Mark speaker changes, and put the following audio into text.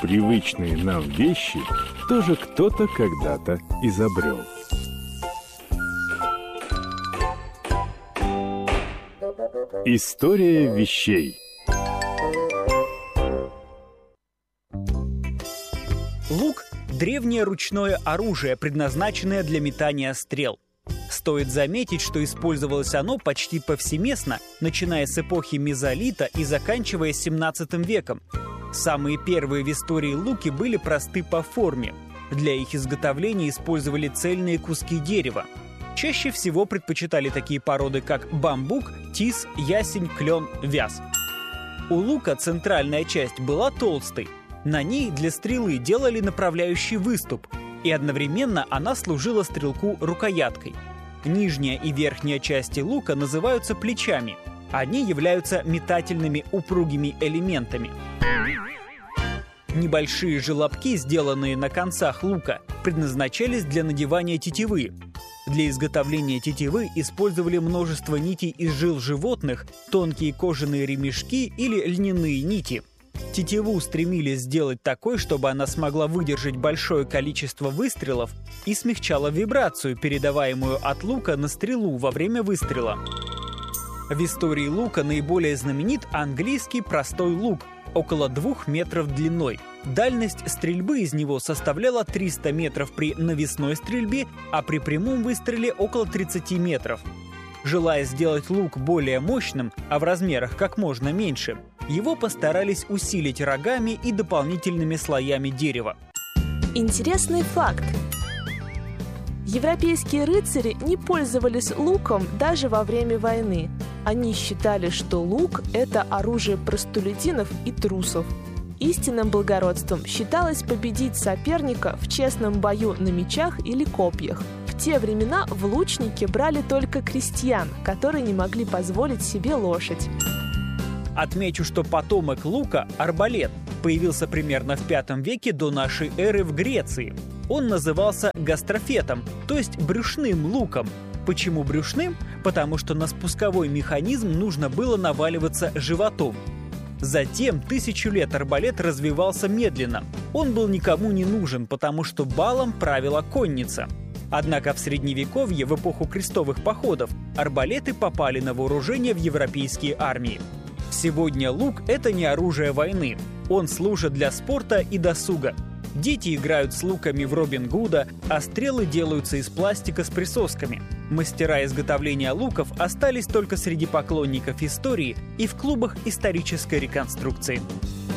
Speaker 1: привычные нам вещи тоже кто-то когда-то изобрел. История вещей.
Speaker 2: Лук – древнее ручное оружие, предназначенное для метания стрел. Стоит заметить, что использовалось оно почти повсеместно, начиная с эпохи мезолита и заканчивая 17 веком. Самые первые в истории луки были просты по форме. Для их изготовления использовали цельные куски дерева. Чаще всего предпочитали такие породы, как бамбук, тис, ясень, клен, вяз. У лука центральная часть была толстой. На ней для стрелы делали направляющий выступ, и одновременно она служила стрелку рукояткой. Нижняя и верхняя части лука называются плечами. Они являются метательными упругими элементами. Небольшие желобки, сделанные на концах лука, предназначались для надевания тетивы. Для изготовления тетивы использовали множество нитей из жил животных, тонкие кожаные ремешки или льняные нити. Тетиву стремились сделать такой, чтобы она смогла выдержать большое количество выстрелов и смягчала вибрацию, передаваемую от лука на стрелу во время выстрела. В истории лука наиболее знаменит английский простой лук, около 2 метров длиной. Дальность стрельбы из него составляла 300 метров при навесной стрельбе, а при прямом выстреле около 30 метров. Желая сделать лук более мощным, а в размерах как можно меньше, его постарались усилить рогами и дополнительными слоями дерева.
Speaker 3: Интересный факт. Европейские рыцари не пользовались луком даже во время войны. Они считали, что лук – это оружие простолюдинов и трусов. Истинным благородством считалось победить соперника в честном бою на мечах или копьях. В те времена в лучники брали только крестьян, которые не могли позволить себе лошадь.
Speaker 2: Отмечу, что потомок лука, арбалет, появился примерно в V веке до нашей эры в Греции. Он назывался гастрофетом, то есть брюшным луком. Почему брюшным? Потому что на спусковой механизм нужно было наваливаться животом. Затем 1000 лет арбалет развивался медленно. Он был никому не нужен, потому что балом правила конница. Однако в Средневековье, в эпоху крестовых походов, арбалеты попали на вооружение в европейские армии. Сегодня лук – это не оружие войны. Он служит для спорта и досуга. Дети играют с луками в Робин Гуда, а стрелы делаются из пластика с присосками. Мастера изготовления луков остались только среди поклонников истории и в клубах исторической реконструкции.